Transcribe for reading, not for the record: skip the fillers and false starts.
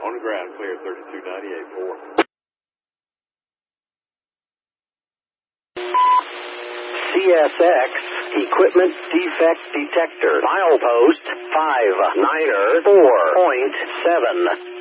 On the ground, clear 3298-4. CSX Equipment Defect Detector. Milepost 594.7.